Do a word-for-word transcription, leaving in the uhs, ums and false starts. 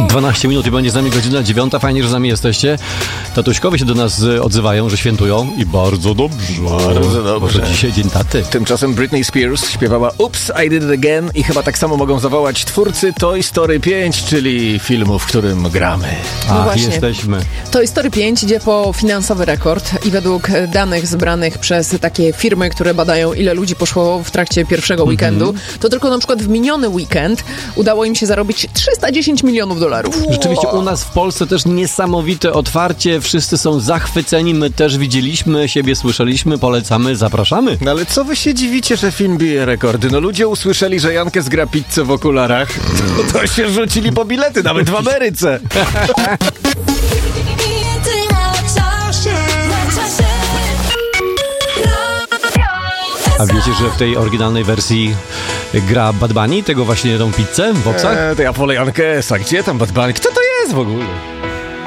dwanaście minut i będzie z nami godzina dziewiąta. Fajnie, że z nami jesteście. Tatuśkowie się do nas odzywają, że świętują i bardzo dobrze. Bardzo dobrze. Może dzisiaj dzień taty. Tymczasem Britney Spears śpiewała Oops, I Did It Again i chyba tak samo mogą zawołać twórcy Toy Story pięć, czyli filmu, w którym gramy. Ach, właśnie. jesteśmy. Toy Story pięć idzie po finansowy rekord i według danych zbranych przez takie firmy, które badają, ile ludzi poszło w trakcie pierwszego Mhm. weekendu, to tylko na przykład w miniony weekend udało im się zarobić trzysta dziesięć milionów dolarów. Rzeczywiście u nas w Polsce też niesamowite otwarcie. Wszyscy są zachwyceni. My też widzieliśmy, siebie słyszeliśmy, polecamy, zapraszamy. No ale co wy się dziwicie, że film bije rekordy? No ludzie usłyszeli, że Jankę zgra pizzę w okularach, to, to się rzucili po bilety, nawet w Ameryce. A wiecie, że w tej oryginalnej wersji gra Bad Bunny, tego właśnie tą pizzę w boksach? Eee, to ja wolę Jankę S a. Gdzie tam Bad Bunny? Kto to jest w ogóle?